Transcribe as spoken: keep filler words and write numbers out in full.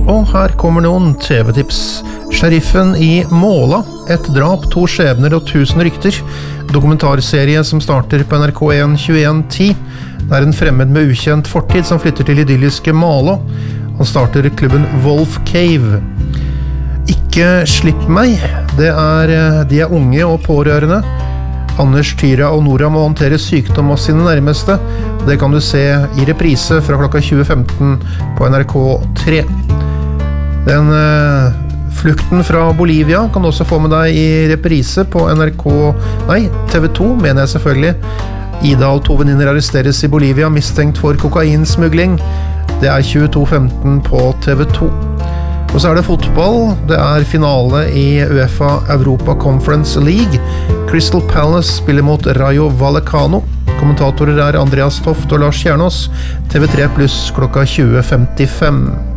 Og her kommer noen T V-tips. Sheriffen i Måla, et drap, to skjebner og tusen rykter. Dokumentarserie som starter på N R K en tjueen ti. Det er en fremmed med ukjent fortid som flytter til idylliske Måla. Han starter klubben Wolf Cave. Ikke slipp meg. Det er, de er unge og pårørende. Anders, Tyra og Nora må håndtere sykdom av sine nærmeste. Det kan du se i reprise fra klokka tjue femten på N R K tre. Den uh, flukten fra Bolivia kan du også få med deg i reprise på N R K, nei, T V to, mener jeg selvfølgelig. Ida og to venninner arresteres i Bolivia, mistenkt for kokainsmugling. Det er tjueto femten på T V to. Og så er det fotball. Det er finale i UEFA Europa Conference League. Crystal Palace spiller mot Rayo Vallecano. Kommentatorer er Andreas Toft og Lars Kjernås. T V tre pluss klokka tjue femtifem.